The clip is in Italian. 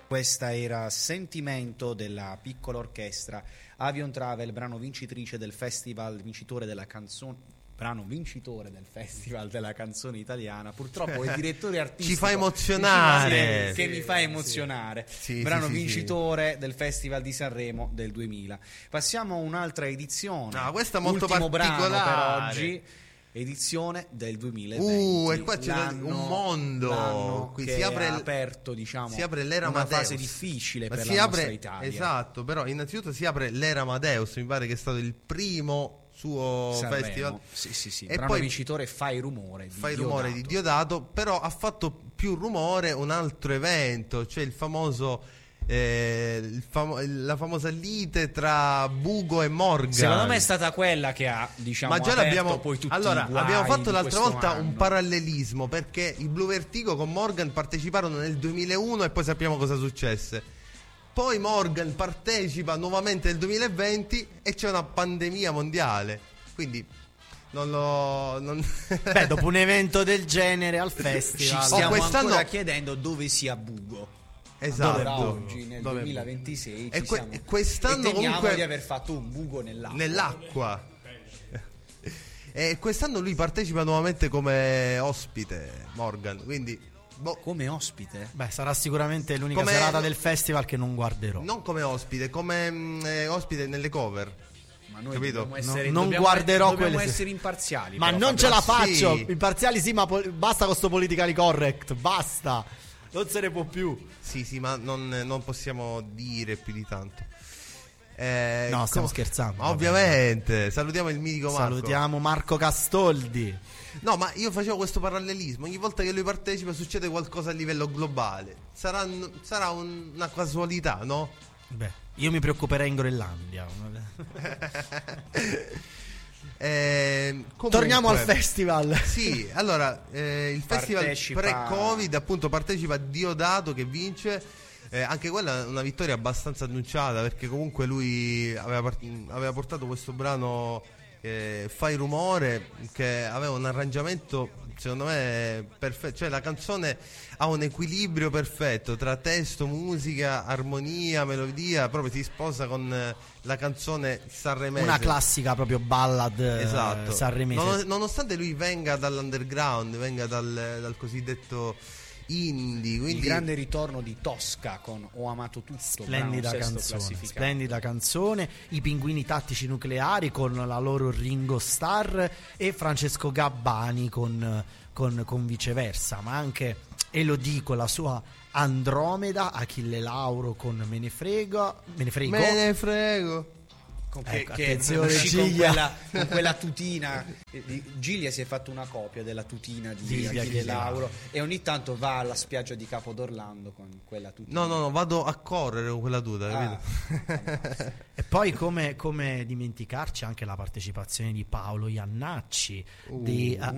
Questa era Sentimento della piccola orchestra Avion Travel, brano vincitrice del festival, vincitore della canzone, brano vincitore del festival della canzone italiana. Purtroppo il direttore artistico ci fa emozionare, che mi fa emozionare. Brano vincitore del festival di Sanremo del 2000. Passiamo a un'altra edizione. Questa molto ultimo particolare brano per oggi. Edizione del 2020. E qua c'è un mondo, qui si apre aperto, diciamo, si apre l'era una Amadeus. fase difficile per si la apre, nostra Italia. Esatto, però innanzitutto si apre l'era Amadeus, mi pare che è stato il primo suo Sanremo. festival. Sì. E brano poi vincitore Fai rumore di Diodato, però ha fatto più rumore un altro evento, cioè il famoso la famosa lite tra Bugo e Morgan. Secondo me è stata quella che ha, diciamo, ma già l'abbiamo, poi tutti allora, i guai abbiamo fatto di l'altra questo volta anno. un parallelismo, perché i Blue Vertigo con Morgan parteciparono nel 2001 e poi sappiamo cosa successe. Poi Morgan partecipa nuovamente nel 2020 e c'è una pandemia mondiale, quindi Beh, dopo un evento del genere al festival ci stiamo quest'anno ancora chiedendo dove sia Bugo. Esatto. Oggi nel 2026 e ci siamo, quest'anno e comunque di aver fatto un buco nell'acqua. E quest'anno lui partecipa nuovamente come ospite, Morgan, quindi come ospite? Beh, sarà sicuramente l'unica serata del festival che non guarderò. Non come ospite, come ospite nelle cover. Ma noi capito? Non guarderò dobbiamo quelle essere imparziali. Ma però, non ce la faccio. Sì. Imparziali sì, ma basta con sto politically correct. Basta. Non se ne può più. Sì, ma non possiamo dire più di tanto. No, stiamo scherzando. Ovviamente. Salutiamo il mitico Marco. Salutiamo Marco Castoldi. No, ma io facevo questo parallelismo. Ogni volta che lui partecipa succede qualcosa a livello globale. Sarà una casualità, no? Beh, io mi preoccuperei in Groenlandia. Torniamo al festival. Sì, allora il festival pre-Covid, appunto, partecipa Diodato che vince. Anche quella è una vittoria abbastanza annunciata, perché comunque lui aveva portato questo brano Fai rumore, che aveva un arrangiamento secondo me perfetto, cioè la canzone ha un equilibrio perfetto tra testo, musica, armonia, melodia, proprio si sposa con la canzone sanremese, una classica proprio ballad, esatto, sanremese. Nonostante lui venga dall'underground, venga dal cosiddetto indie, quindi il grande ritorno di Tosca con Ho amato tutto, splendida canzone, i Pinguini Tattici Nucleari con la loro Ringo Starr e Francesco Gabbani con Viceversa, ma anche Elodie con la sua Andromeda, Achille Lauro con Me ne frego. Attenzione, con quella tutina. Giglia si è fatto una copia della tutina di Achille Lauro e ogni tanto va alla spiaggia di Capodorlando con quella tutina. No, vado a correre con quella tuta, capito? E poi come dimenticarci anche la partecipazione di Paolo Iannacci, di